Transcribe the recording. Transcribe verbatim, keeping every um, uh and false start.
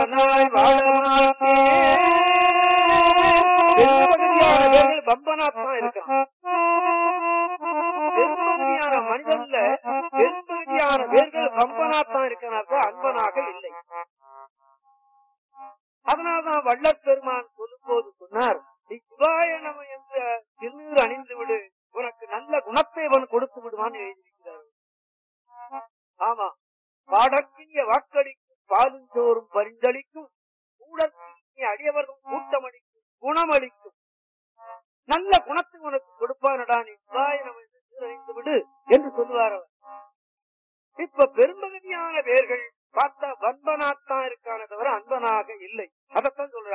பம்பனாத்தான் இருக்கான். பெரும்பகுதியான மனிதன்ல பெரும்பகுதியான வேர்கள் பம்பனாத்தான் இருக்கிறார்கள், அன்பனாக இல்லை. அதனால்தான் வள்ளற் பெருமான் சொல்லும் போது சொன்னார், சிவாய நம என்ற திருநீர் அணிந்து விடு, உனக்கு நல்ல குணத்தை அவன் கொடுத்து விடுவான்னு எழுதியிருக்கிறார். ஆமா, பாடக்கிய வாக்களிக்கும் பாலுஞ்சோறும் பரிந்தளிக்கும் கூடத்திய அடியவர்கள் கூட்டமளிக்கும் குணமளிக்கும் நல்ல குணத்தை உனக்கு கொடுப்பானடா, நீ சிவாய நம என்று திருநீர் அணிந்து விடு என்று சொல்லுவார் அவர். இப்ப பெரும்பகுதியான வேர்கள் பார்த்தா வன்பனாத்தான் இருக்கான தவிர அன்பனாக இல்லை. அதைத்தான் சொல்ற.